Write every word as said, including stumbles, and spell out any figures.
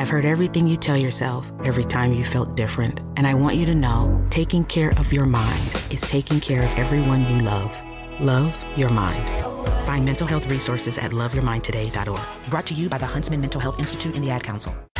I've heard everything you tell yourself every time you felt different. And I want you to know, taking care of your mind is taking care of everyone you love. Love your mind. Find mental health resources at love your mind today dot org. Brought to you by the Huntsman Mental Health Institute and the Ad Council.